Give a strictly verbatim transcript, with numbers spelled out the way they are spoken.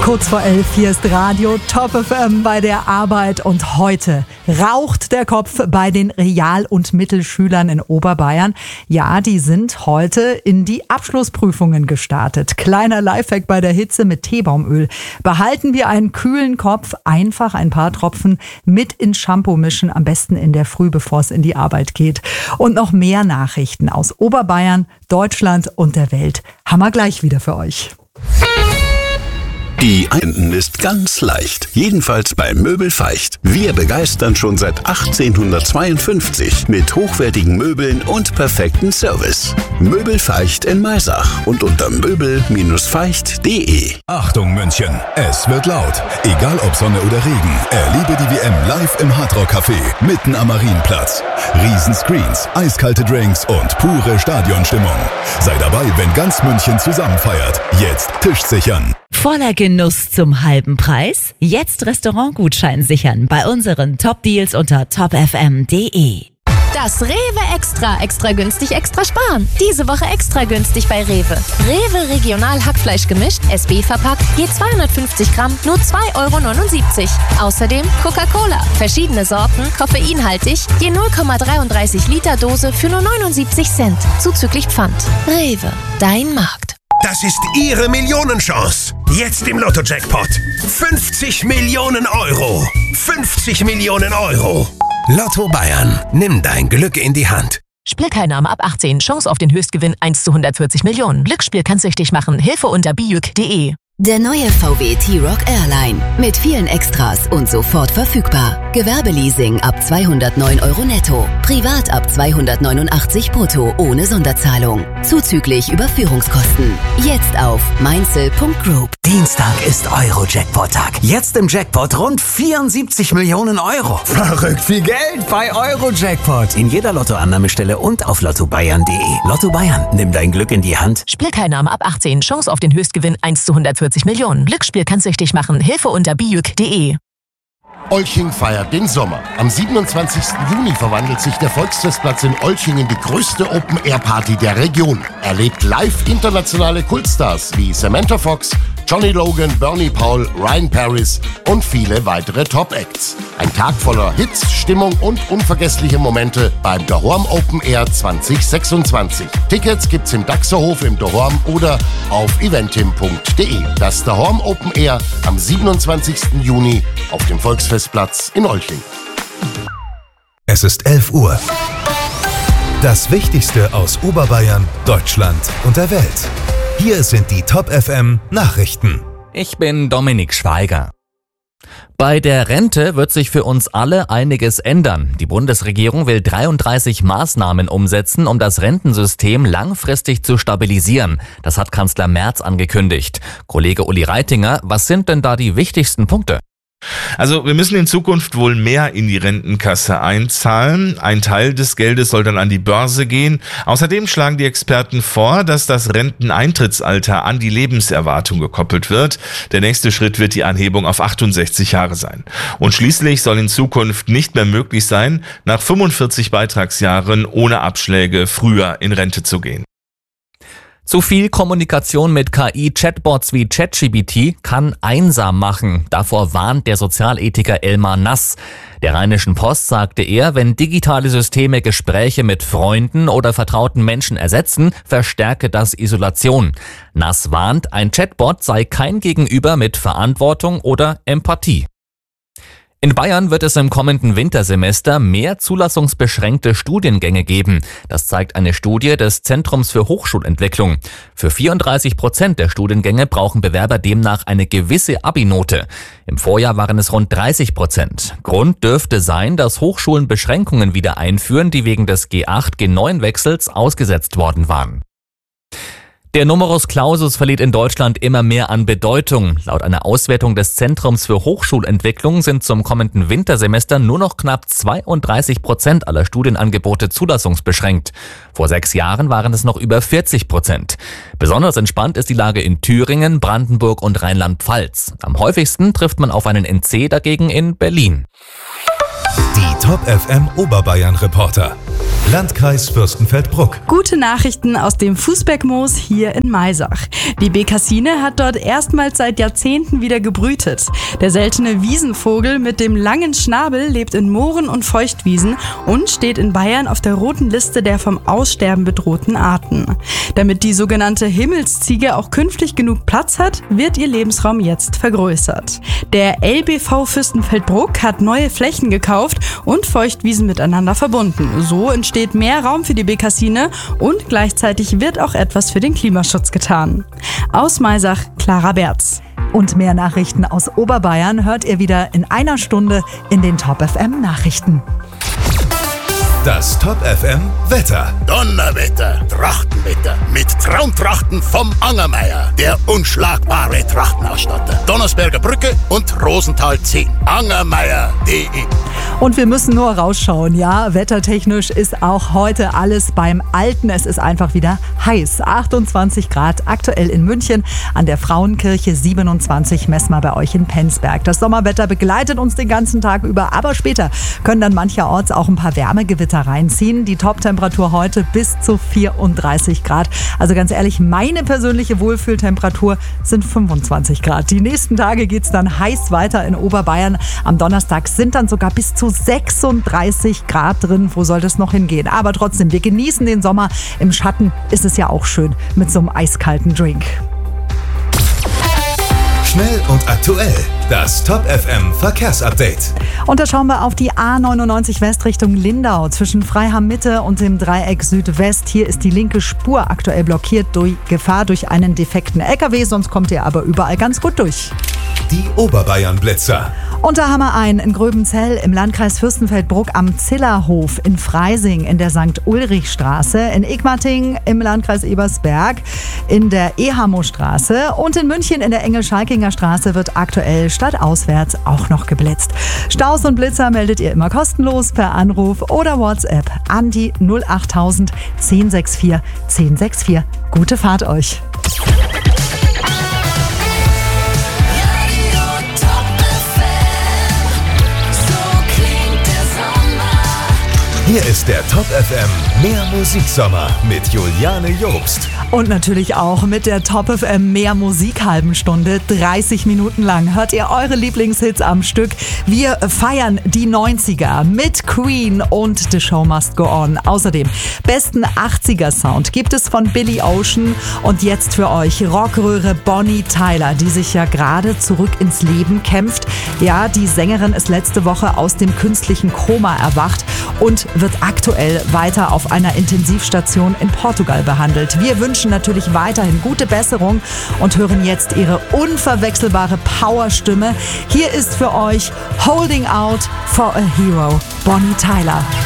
Kurz vor elf, hier ist Radio Top F M bei der Arbeit und heute raucht der Kopf bei den Real- und Mittelschülern in Oberbayern. Ja, die sind heute in die Abschlussprüfungen gestartet. Kleiner Lifehack bei der Hitze mit Teebaumöl. Behalten wir einen kühlen Kopf, einfach ein paar Tropfen mit ins Shampoo mischen, am besten in der Früh, bevor es in die Arbeit geht. Und noch mehr Nachrichten aus Oberbayern, Deutschland und der Welt haben wir gleich wieder für euch. Die Einenden ist ganz leicht, jedenfalls bei Möbel Feicht. Wir begeistern schon seit achtzehnhundertzweiundfünfzig mit hochwertigen Möbeln und perfekten Service. Möbel Feicht in Maisach und unter möbel Bindestrich feicht punkt de. Achtung München, es wird laut. Egal ob Sonne oder Regen, erlebe die W M live im Hardrock Café mitten am Marienplatz. Riesenscreens, eiskalte Drinks und pure Stadionstimmung. Sei dabei, wenn ganz München zusammen feiert. Jetzt Tisch sichern. Voller Genuss zum halben Preis? Jetzt Restaurantgutschein sichern bei unseren Top-Deals unter top f m punkt de. Das Rewe Extra. Extra günstig, extra sparen. Diese Woche extra günstig bei Rewe. Rewe Regional Hackfleisch gemischt, S B verpackt, je zweihundertfünfzig Gramm, nur zwei Euro neunundsiebzig. Außerdem Coca-Cola. Verschiedene Sorten, koffeinhaltig, je null Komma dreiunddreißig Liter Dose für nur neunundsiebzig Cent. Zuzüglich Pfand. Rewe, dein Markt. Das ist Ihre Millionenchance. Jetzt im Lotto-Jackpot. fünfzig Millionen Euro. fünfzig Millionen Euro. Lotto Bayern. Nimm dein Glück in die Hand. Spielteilnahme ab achtzehn. Chance auf den Höchstgewinn eins zu hundertvierzig Millionen. Glücksspiel kann süchtig machen. Hilfe unter bijuk punkt de. Der neue V W T-Roc Airline. Mit vielen Extras und sofort verfügbar. Gewerbeleasing ab zweihundertneun Euro netto. Privat ab zweihundertneunundachtzig brutto ohne Sonderzahlung. Zuzüglich Überführungskosten. Jetzt auf mainzel punkt group. Dienstag ist Euro-Jackpot-Tag. Jetzt im Jackpot rund vierundsiebzig Millionen Euro. Verrückt viel Geld bei Euro-Jackpot. In jeder Lottoannahmestelle und auf lotto bayern punkt de. Lotto Bayern, nimm dein Glück in die Hand. Spielteilnahme ab achtzehn. Chance auf den Höchstgewinn eins zu hundertvierzig Millionen. Glücksspiel kann süchtig machen. Hilfe unter bijuk punkt de. Olching feiert den Sommer. Am siebenundzwanzigsten Juni verwandelt sich der Volksfestplatz in Olching in die größte Open-Air-Party der Region. Erlebt live internationale Kultstars wie Samantha Fox, Johnny Logan, Bernie Paul, Ryan Paris und viele weitere Top-Acts. Ein Tag voller Hits, Stimmung und unvergessliche Momente beim Dahorm Open Air zwanzig sechsundzwanzig. Tickets gibt's im Daxerhof im Dahorm oder auf eventim punkt de. Das Dahorm Open Air am siebenundzwanzigsten Juni auf dem Volksfestplatz in Olching. Es ist elf Uhr. Das Wichtigste aus Oberbayern, Deutschland und der Welt. Hier sind die Top F M Nachrichten. Ich bin Dominik Schweiger. Bei der Rente wird sich für uns alle einiges ändern. Die Bundesregierung will dreiunddreißig Maßnahmen umsetzen, um das Rentensystem langfristig zu stabilisieren. Das hat Kanzler Merz angekündigt. Kollege Uli Reitinger, was sind denn da die wichtigsten Punkte? Also wir müssen in Zukunft wohl mehr in die Rentenkasse einzahlen. Ein Teil des Geldes soll dann an die Börse gehen. Außerdem schlagen die Experten vor, dass das Renteneintrittsalter an die Lebenserwartung gekoppelt wird. Der nächste Schritt wird die Anhebung auf achtundsechzig Jahre sein. Und schließlich soll in Zukunft nicht mehr möglich sein, nach fünfundvierzig Beitragsjahren ohne Abschläge früher in Rente zu gehen. Zu viel Kommunikation mit K I-Chatbots wie ChatGPT kann einsam machen. Davor warnt der Sozialethiker Elmar Nass. Der Rheinischen Post sagte er, wenn digitale Systeme Gespräche mit Freunden oder vertrauten Menschen ersetzen, verstärke das Isolation. Nass warnt, ein Chatbot sei kein Gegenüber mit Verantwortung oder Empathie. In Bayern wird es im kommenden Wintersemester mehr zulassungsbeschränkte Studiengänge geben. Das zeigt eine Studie des Zentrums für Hochschulentwicklung. Für vierunddreißig Prozent der Studiengänge brauchen Bewerber demnach eine gewisse Abi-Note. Im Vorjahr waren es rund dreißig Prozent. Grund dürfte sein, dass Hochschulen Beschränkungen wieder einführen, die wegen des G acht G neun Wechsels ausgesetzt worden waren. Der Numerus Clausus verliert in Deutschland immer mehr an Bedeutung. Laut einer Auswertung des Zentrums für Hochschulentwicklung sind zum kommenden Wintersemester nur noch knapp zweiunddreißig Prozent aller Studienangebote zulassungsbeschränkt. Vor sechs Jahren waren es noch über vierzig Prozent. Besonders entspannt ist die Lage in Thüringen, Brandenburg und Rheinland-Pfalz. Am häufigsten trifft man auf einen N C dagegen in Berlin. Die Top F M Oberbayern Reporter. Landkreis Fürstenfeldbruck. Gute Nachrichten aus dem Fußbergmoos hier in Maisach. Die Bekassine hat dort erstmals seit Jahrzehnten wieder gebrütet. Der seltene Wiesenvogel mit dem langen Schnabel lebt in Mooren und Feuchtwiesen und steht in Bayern auf der roten Liste der vom Aussterben bedrohten Arten. Damit die sogenannte Himmelsziege auch künftig genug Platz hat, wird ihr Lebensraum jetzt vergrößert. Der L B V Fürstenfeldbruck hat neue Flächen gekauft und Feuchtwiesen miteinander verbunden. So entsteht mehr Raum für die Bekassine und gleichzeitig wird auch etwas für den Klimaschutz getan. Aus Maisach, Clara Berz. Und mehr Nachrichten aus Oberbayern hört ihr wieder in einer Stunde in den Top F M Nachrichten. Das Top F M Wetter. Donnerwetter, Trachtenwetter mit Traumtrachten vom Angermeier, der unschlagbare Trachtenausstatter. Donnersberger Brücke und Rosenthal zehn. Angermeier punkt de. Und wir müssen nur rausschauen, ja, wettertechnisch ist auch heute alles beim Alten. Es ist einfach wieder heiß. achtundzwanzig Grad aktuell in München, an der Frauenkirche siebenundzwanzig, messen wir bei euch in Penzberg. Das Sommerwetter begleitet uns den ganzen Tag über, aber später können dann mancherorts auch ein paar Wärmegewitter reinziehen. Die Top-Temperatur heute bis zu vierunddreißig Grad. Also ganz ehrlich, meine persönliche Wohlfühltemperatur sind fünfundzwanzig Grad. Die nächsten Tage geht es dann heiß weiter in Oberbayern. Am Donnerstag sind dann sogar bis zu sechsunddreißig Grad drin. Wo soll das noch hingehen? Aber trotzdem, wir genießen den Sommer. Im Schatten ist es ja auch schön mit so einem eiskalten Drink. Schnell und aktuell. Das Top F M Verkehrsupdate. Und da schauen wir auf die A neunundneunzig West Richtung Lindau zwischen Freiham Mitte und dem Dreieck Südwest. Hier ist die linke Spur aktuell blockiert durch Gefahr durch einen defekten L K W. Sonst kommt ihr aber überall ganz gut durch. Die Oberbayern-Blitzer. Und da haben wir einen in Gröbenzell im Landkreis Fürstenfeldbruck am Zillerhof, in Freising in der Sankt Ulrich Straße, in Igmating im Landkreis Ebersberg in der Ehamo-Straße und in München in der Engel-Schalkinger Straße wird aktuell stadtauswärts auch noch geblitzt. Staus und Blitzer meldet ihr immer kostenlos per Anruf oder WhatsApp an die null achttausend zehn sechs vier zehn sechs vier. Gute Fahrt euch! Hier ist der Top F M Mehr Musiksommer mit Juliane Jobst. Und natürlich auch mit der Top F M Mehr Musik halben Stunde. dreißig Minuten lang hört ihr eure Lieblingshits am Stück. Wir feiern die neunziger mit Queen und The Show Must Go On. Außerdem besten achtziger Sound gibt es von Billy Ocean. Und jetzt für euch Rockröhre Bonnie Tyler, die sich ja gerade zurück ins Leben kämpft. Ja, die Sängerin ist letzte Woche aus dem künstlichen Koma erwacht und wird aktuell weiter auf einer Intensivstation in Portugal behandelt. Wir wünschen natürlich weiterhin gute Besserung und hören jetzt ihre unverwechselbare Powerstimme. Hier ist für euch Holding Out for a Hero, Bonnie Tyler.